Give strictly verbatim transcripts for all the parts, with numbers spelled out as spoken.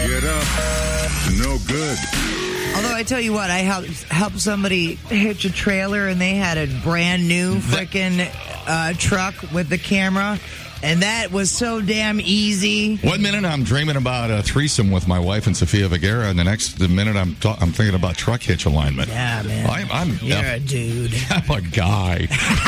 Get up. No good. Although I tell you what, I helped helped somebody hitch a trailer, and they had a brand new freaking uh, truck with the camera, and that was so damn easy. One minute I'm dreaming about a threesome with my wife and Sofia Vergara, and the next the minute I'm ta- I'm thinking about truck hitch alignment. Yeah, man. I'm, I'm You're yeah, a dude. I'm a guy.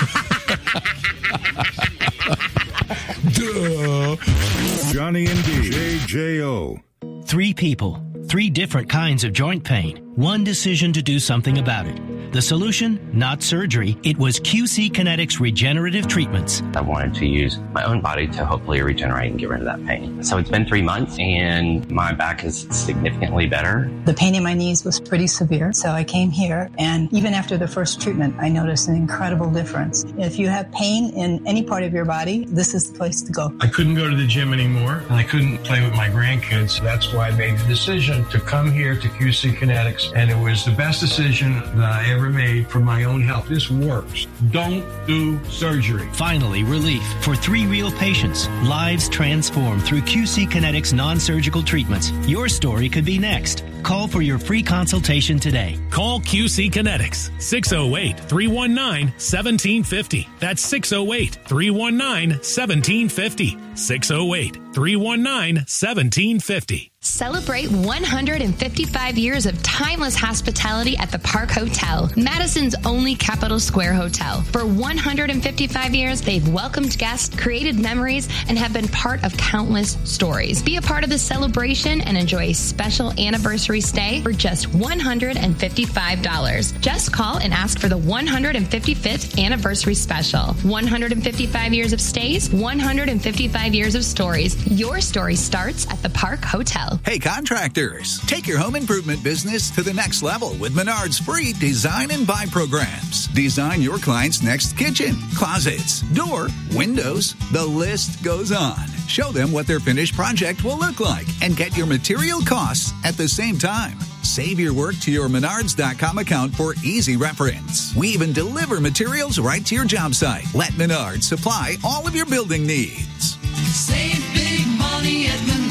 Duh. Johnny and D. J J O. Three people, three different kinds of joint pain, one decision to do something about it. The solution? Not surgery. It was Q C Kinetics Regenerative Treatments. I wanted to use my own body to hopefully regenerate and get rid of that pain. So it's been three months and my back is significantly better. The pain in my knees was pretty severe, so I came here, and even after the first treatment, I noticed an incredible difference. If you have pain in any part of your body, this is the place to go. I couldn't go to the gym anymore, and I couldn't play with my grandkids. That's why I made the decision to come here to Q C Kinetics, and it was the best decision that I ever made for my own health. This works. Don't do surgery. Finally, relief for three real patients. Lives transformed through Q C Kinetics non-surgical treatments. Your story could be next. Call for your free consultation today. Call Q C Kinetics, six oh eight, three one nine, one seven five oh. That's six oh eight, three one nine, one seven five oh. six oh eight, three one nine, one seven five oh. Celebrate one hundred fifty-five years of timeless hospitality at the Park Hotel, Madison's only Capitol Square hotel. For one hundred fifty-five years, they've welcomed guests, created memories, and have been part of countless stories. Be a part of the celebration and enjoy a special anniversary stay for just one hundred fifty-five dollars. Just call and ask for the one hundred fifty-fifth anniversary special. one hundred fifty-five years of stays, one hundred fifty-five years of stories. Your story starts at the Park Hotel. Hey, contractors, take your home improvement business to the next level with Menard's free Design and Buy programs. Design your client's next kitchen, closets, door, windows. The list goes on. Show them what their finished project will look like and get your material costs at the same time. Save your work to your Menards dot com account for easy reference. We even deliver materials right to your job site. Let Menards supply all of your building needs. Save big money at Menards.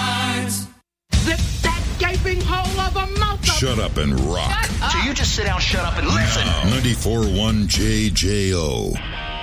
Zip that gaping hole of a mouth. Shut up and rock. So you just sit down, shut up, and listen. ninety-four point one J J O.